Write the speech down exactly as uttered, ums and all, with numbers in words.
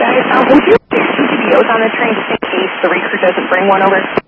guys. Um, would you take some videos on the train just in case the recruit doesn't bring one over?